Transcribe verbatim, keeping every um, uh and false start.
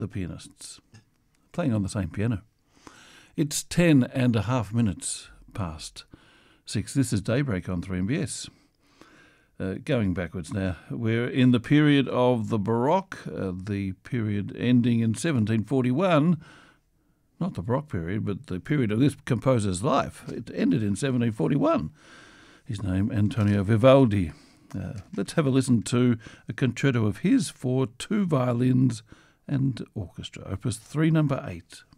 the pianists, playing on the same piano. It's ten and a half minutes past six. This is Daybreak on three M B S. Uh, going backwards now, we're in the period of the Baroque, uh, the period ending in seventeen forty-one. Not the Baroque period, but the period of this composer's life. It ended in seventeen forty-one. His name, Antonio Vivaldi. Uh, let's have a listen to a concerto of his for two violins and orchestra, opus three, number eight.